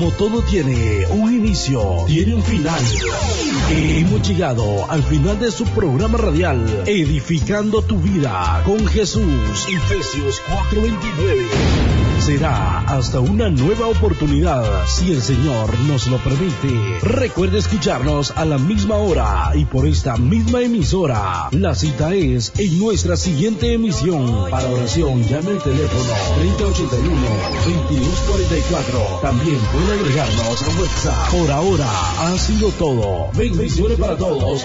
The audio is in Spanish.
Como todo tiene un inicio, tiene un final. Hemos llegado al final de su programa radial, Edificando tu Vida con Jesús, Efesios 4:29. Será hasta una nueva oportunidad, si el Señor nos lo permite. Recuerde escucharnos a la misma hora y por esta misma emisora. La cita es en nuestra siguiente emisión. Para oración, llame al teléfono 3081-2244. También puede agregarnos a WhatsApp. Por ahora ha sido todo. Bendiciones para todos.